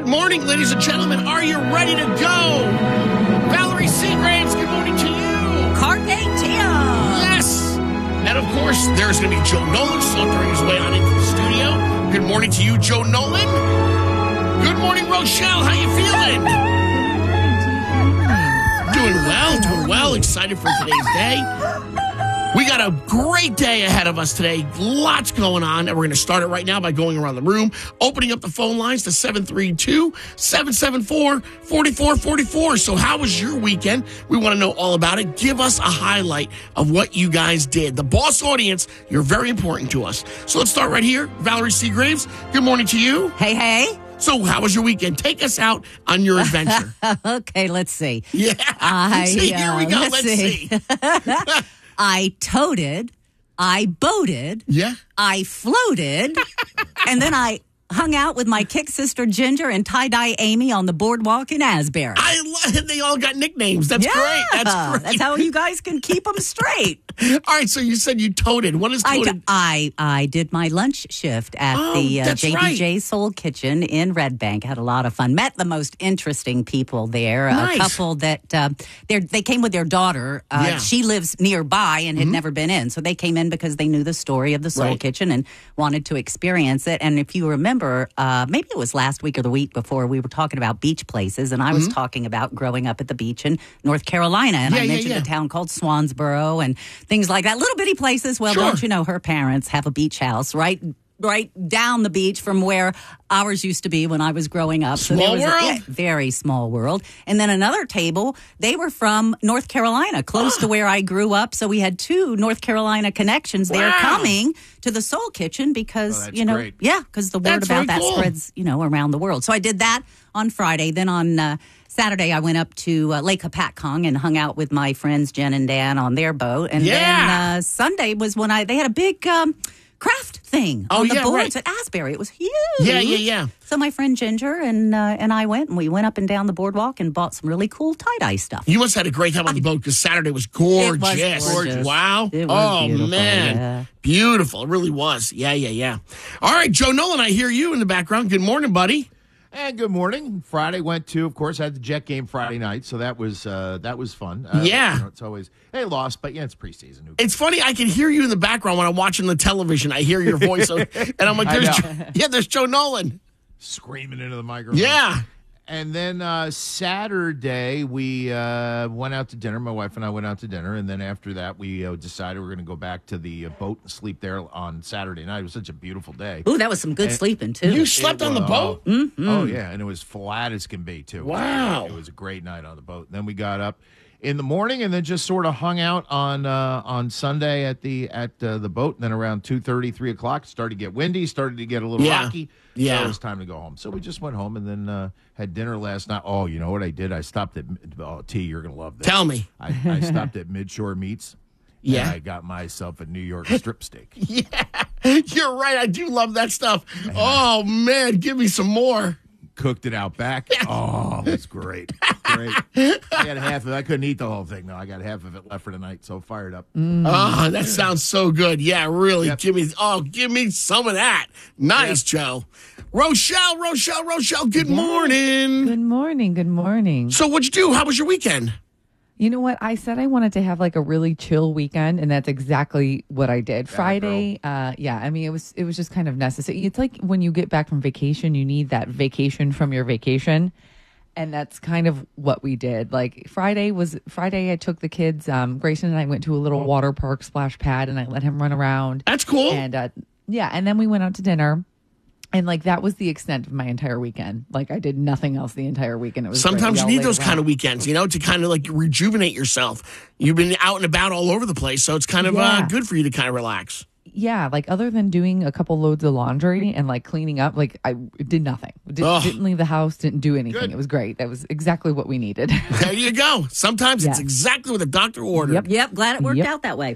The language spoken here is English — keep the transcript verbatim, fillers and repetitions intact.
Good morning, ladies and gentlemen. Are you ready to go? Valerie Seagraves, good morning to you. Carpe diem. Yes. And, of course, there's going to be Joe Nolan sauntering his way on into the studio. Good morning to you, Joe Nolan. Good morning, Rochelle. How you feeling? Doing well, doing well. Excited for today's day. We got a great day ahead of us today. Lots going on. And we're going to start it right now by going around the room, opening up the phone lines to seven three two, seven seven four, four four four four. So how was your weekend? We want to know all about it. Give us a highlight of what you guys did. The boss audience, you're very important to us. So let's start right here. Valerie Seagraves, good morning to you. Hey, hey. So how was your weekend? Take us out on your adventure. Okay, let's see. Yeah. I, see, here we uh, go. let's Let's see. see. I toted, I boated, Yeah. I floated, and then I hung out with my kick sister Ginger and tie-dye Amy on the boardwalk in Asbury. I love They all got nicknames. That's yeah, great. That's great. That's how you guys can keep them straight. All right, so you said you toted. What is I, toted? I I did my lunch shift at Oh, the uh, that's J B J right. Soul Kitchen in Red Bank. Had a lot of fun. Met the most interesting people there. Nice. A couple that uh, they they came with their daughter. Uh, Yeah. She lives nearby and had Mm-hmm. never been in, so they came in because they knew the story of the Soul Right. Kitchen and wanted to experience it. And if you remember, uh, maybe it was last week or the week before, we were talking about beach places, and I was talking about growing up at the beach in North Carolina, and Mm-hmm. Yeah, I yeah, mentioned yeah. a town called Swansboro and things like that. Little bitty places. Well, Sure. don't you know her parents have a beach house right right down the beach from where ours used to be when I was growing up. So there Small was a- world? yeah, very small world. And then another table, they were from North Carolina, close to where I grew up. So we had two North Carolina connections there Wow. coming to the Soul Kitchen because, Oh, that's you know, great. yeah, because the word That's very about that cool. spreads, you know, around the world. So I did that on Friday. Then on uh, Saturday, I went up to uh, Lake Hopatcong and hung out with my friends Jen and Dan on their boat. And Yeah. then uh, Sunday was when I they had a big um, craft thing Oh, on the yeah, boards right. at Asbury. It was huge. Yeah, yeah, yeah. So my friend Ginger and uh, and I went, and we went up and down the boardwalk and bought some really cool tie-dye stuff. You must have had a great time on the boat because Saturday was gorgeous. It was gorgeous. Wow. It was oh, beautiful, man. yeah. Beautiful. It really was. Yeah, yeah, yeah. All right, Joe Nolan, I hear you in the background. Good morning, buddy. And good morning. Friday went to, of course, I had the Jet game Friday night, so that was uh, that was fun. Uh, Yeah. you know, it's always they lost, but yeah, it's preseason. Who It's funny. I can hear you in the background when I'm watching the television. I hear your voice. and I'm like, I there's, know. yeah, there's Joe Nolan. screaming into the microphone. Yeah. And then uh, Saturday, we uh, went out to dinner. My wife and I went out to dinner. And then after that, we uh, decided we were going to go back to the uh, boat and sleep there on Saturday night. It was such a beautiful day. Ooh, that was some good And- sleeping too. You slept It on the was- boat? Oh, yeah. And it was flat as can be, too. It was Wow. great. It was a great night on the boat. Then we got up in the morning and then just sort of hung out on uh, on Sunday at the at uh, the boat. And then around two thirty, three o'clock, it started to get windy, started to get a little Yeah. rocky. Yeah. So it was time to go home. So we just went home and then uh, had dinner last night. Oh, you know what I did? I stopped at, oh, T, you're going to love this. Tell me. I, I stopped at Midshore Meats. Yeah. And I got myself a New York strip steak. Yeah. You're right. I do love that stuff. Oh, man. Give me some more. Cooked it out back. Oh, it was great. Great. I got half of it. I couldn't eat the whole thing, though. I got half of it left for tonight, so fired up. Oh, that sounds so good. Yeah, really. Yep. Give me, oh, give me some of that. Nice, Joe. Rochelle, Rochelle, Rochelle, good morning. Good morning. Good morning. So what'd you do? How was your weekend? You know what? I said I wanted to have like a really chill weekend, and that's exactly what I did. Friday, uh, yeah. I mean, it was it was just kind of necessary. It's like when you get back from vacation, you need that vacation from your vacation, and that's kind of what we did. Like Friday was Friday. I took the kids. Um, Grayson and I went to a little water park splash pad, and I let him run around. That's cool. And uh, yeah, and then we went out to dinner. And like that was the extent of my entire weekend. Like I did nothing else the entire weekend. It was great. Sometimes We you all need laid those kind around. of weekends, you know, to kind of like rejuvenate yourself. You've been out and about all over the place, so it's kind of uh, Yeah. good for you to kind of relax. Yeah, like other than doing a couple loads of laundry and like cleaning up, like I did nothing. Did, Ugh. didn't leave the house, didn't do anything. Good. It was great. That was exactly what we needed. There you go. Sometimes it's Yeah. exactly what the doctor ordered. Yep. Yep, glad it worked Yep. out that way.